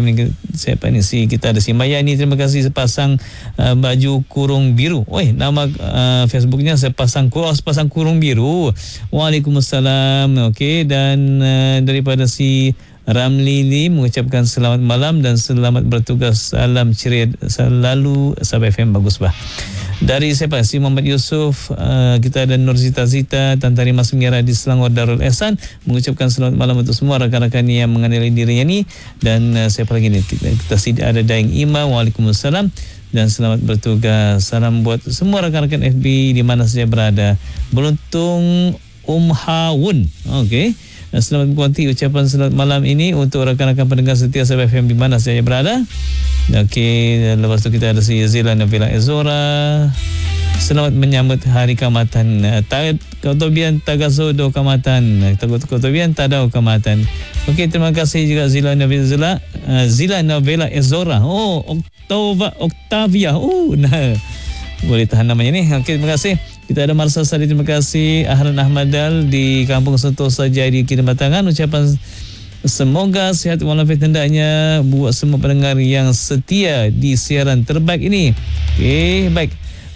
FM ni. Siapa ni? Kita ada si Maya ni, terima kasih sepasang baju kurung biru. Oi, nama Facebooknya sepasang kurung biru. Waalaikumsalam. Okey, dan daripada si Ramli mengucapkan selamat malam dan selamat bertugas. Salam ceria selalu Sabah FM, bagus bah. Dari siapa? Si Muhammad Yusuf, kita ada Nurzita Zita, Tan Tarima Semira di Selangor Darul Ehsan, mengucapkan selamat malam untuk semua rakan-rakan yang mengenali dirinya ni. Dan siapa lagi ni? Kita ada Daeng Ima, Waalaikumsalam dan selamat bertugas. Salam buat semua rakan-rakan FB di mana saja berada. Beruntung Hawun. Okey. Selamat berkonti ucapan selamat malam ini untuk rakan-rakan pendengar setia Sabah FM di mana saja berada. Okey, lepas tu kita ada si Zila Nabila Ezora. Selamat menyambut Hari Kaamatan. Kotobian Tagasodo Kaamatan. Kotobian Tadau Kaamatan. Okey, terima kasih juga Zila Nabila Ezora. Oh, Octavia. Nah. Boleh tahan namanya ni. Okey, terima kasih. Kita ada Marsa Sari, terima kasih. Ahlan Ahmadal di Kampung Sentosa Jadi Kinabatangan, ucapan semoga sihat walafiat hendaknya buat semua pendengar yang setia di siaran terbaik ini. Okey, baik.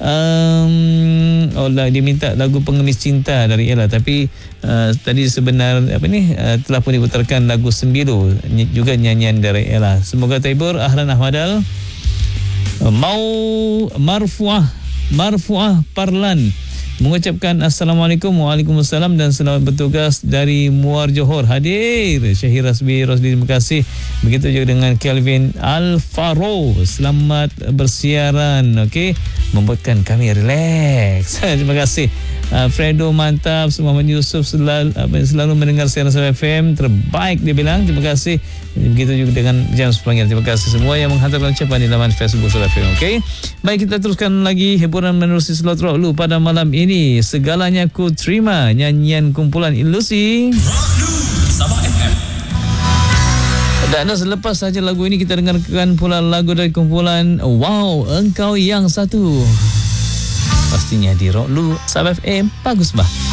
Dia minta lagu Pengemis Cinta dari Ella, tapi tadi sebenarnya telah pun diputarkan lagu Sembilu, juga nyanyian dari Ella. Semoga terhibur. Ahlan Ahmadal. Marfuah Parlan mengucapkan Assalamualaikum, Waalaikumsalam dan selamat bertugas dari Muar Johor. Hadir Syahir Rasbi Rosli, terima kasih. Begitu juga dengan Kelvin Alfaro, selamat bersiaran. Okey, membuatkan kami relax. Terima kasih. Fredo mantap. Muhammad Yusuf selalu mendengar siaran Sabah FM terbaik, dia bilang. Terima kasih. Begitu juga dengan James Panggil. Terima kasih semua yang menghantarkan ucapan di laman Facebook Sabah FM. Okey, baik, kita teruskan lagi hiburan menerusi slot rock lu pada malam ini. Segalanya ku terima, nyanyian kumpulan Ilusi Sabah FM. Dan selepas saja lagu ini kita dengarkan pula lagu dari kumpulan Wow Engkau Yang Satu. Pastinya di Rock Lu Sabah FM, bagus bah.